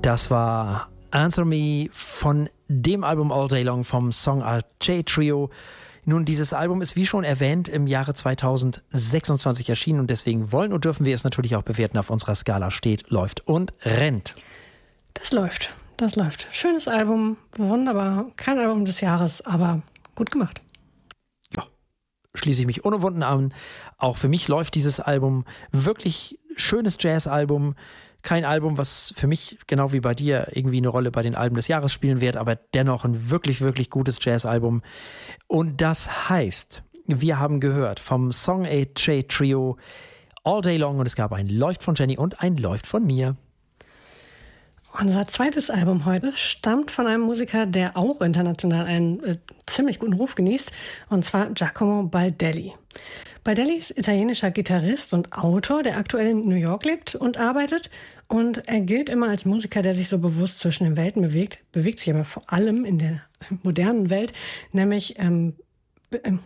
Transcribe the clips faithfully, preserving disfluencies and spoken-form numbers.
Das war Answer Me von dem Album All Day Long vom Song Arche Trio. Nun, dieses Album ist, wie schon erwähnt, im Jahre zweitausendsechsundzwanzig erschienen und deswegen wollen und dürfen wir es natürlich auch bewerten auf unserer Skala steht, läuft und rennt. Das läuft, das läuft. Schönes Album, wunderbar. Kein Album des Jahres, aber gut gemacht. Ja, schließe ich mich unumwunden an. Auch für mich läuft dieses Album. Wirklich schönes Jazz-Album. Kein Album, was für mich, genau wie bei dir, irgendwie eine Rolle bei den Alben des Jahres spielen wird, aber dennoch ein wirklich, wirklich gutes Jazz-Album. Und das heißt, wir haben gehört vom Song Arche Trio All Day Long und es gab ein Läuft von Jenny und ein Läuft von mir. Unser zweites Album heute stammt von einem Musiker, der auch international einen äh, ziemlich guten Ruf genießt, und zwar Giacomo Baldelli. Baldelli ist italienischer Gitarrist und Autor, der aktuell in New York lebt und arbeitet. Und er gilt immer als Musiker, der sich so bewusst zwischen den Welten bewegt, bewegt sich aber vor allem in der modernen Welt, nämlich ähm, ähm,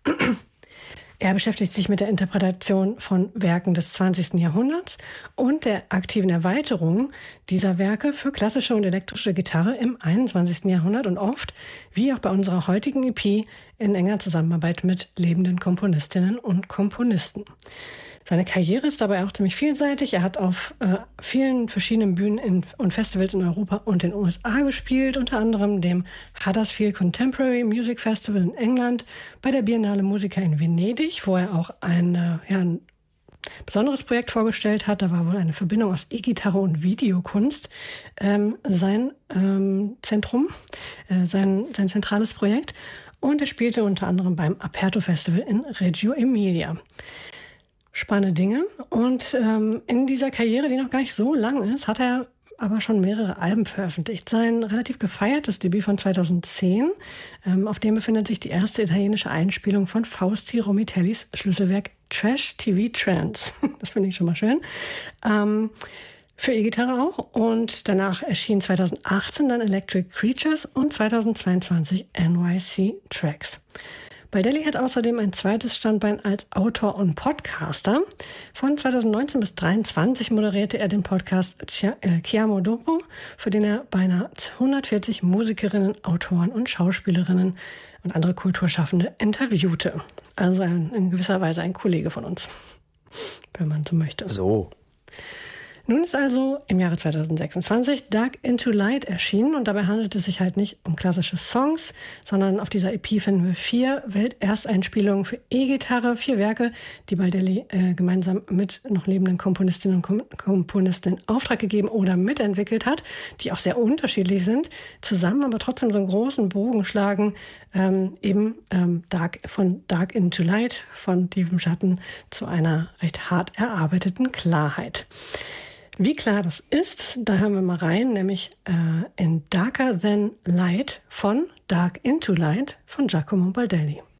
er beschäftigt sich mit der Interpretation von Werken des zwanzigsten Jahrhunderts und der aktiven Erweiterung dieser Werke für klassische und elektrische Gitarre im einundzwanzigsten Jahrhundert und oft, wie auch bei unserer heutigen E P, in enger Zusammenarbeit mit lebenden Komponistinnen und Komponisten. Seine Karriere ist dabei auch ziemlich vielseitig. Er hat auf äh, vielen verschiedenen Bühnen in, und Festivals in Europa und den U S A gespielt, unter anderem dem Huddersfield Contemporary Music Festival in England, bei der Biennale Musica in Venedig, wo er auch ein, äh, ja, ein besonderes Projekt vorgestellt hat. Da war wohl eine Verbindung aus E-Gitarre und Videokunst ähm, sein ähm, Zentrum, äh, sein, sein zentrales Projekt. Und er spielte unter anderem beim Aperto Festival in Reggio Emilia. Spannende Dinge. Und ähm, in dieser Karriere, die noch gar nicht so lang ist, hat er aber schon mehrere Alben veröffentlicht. Sein relativ gefeiertes Debüt von zweitausendzehn, ähm, auf dem befindet sich die erste italienische Einspielung von Fausti Romitellis Schlüsselwerk Trash T V Trance. Das finde ich schon mal schön. Ähm, für E-Gitarre auch. Und danach erschien zweitausendachtzehn dann Electric Creatures und zweitausendzweiundzwanzig N Y C Tracks. Baldelli hat außerdem ein zweites Standbein als Autor und Podcaster. Von zweitausendneunzehn bis zweitausenddreiundzwanzig moderierte er den Podcast Chiamo Dopo, für den er beinahe hundertvierzig Musikerinnen, Autoren und Schauspielerinnen und andere Kulturschaffende interviewte. Also ein, in gewisser Weise ein Kollege von uns, wenn man so möchte. So. Nun ist also im Jahre zweitausendsechsundzwanzig Dark into Light erschienen und dabei handelt es sich halt nicht um klassische Songs, sondern auf dieser E P finden wir vier Weltersteinspielungen für E-Gitarre, vier Werke, die Baldelli äh, gemeinsam mit noch lebenden Komponistinnen und Kom- Komponisten in Auftrag gegeben oder mitentwickelt hat, die auch sehr unterschiedlich sind, zusammen aber trotzdem so einen großen Bogen schlagen, ähm, eben ähm, Dark, von Dark into Light, von tiefem Schatten zu einer recht hart erarbeiteten Klarheit. Wie klar das ist, da hören wir mal rein, nämlich äh, in Darker Than Light von Dark into Light von Giacomo Baldelli.